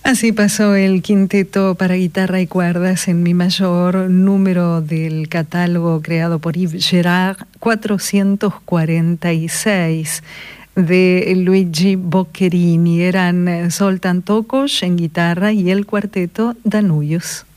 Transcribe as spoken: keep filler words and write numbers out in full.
Así pasó el quinteto para guitarra y cuerdas en mi mayor, número del catálogo creado por Yves Girard, cuatrocientos cuarenta y seis, de Luigi Boccherini. Eran Zoltán Tokos en guitarra y el cuarteto Danuius.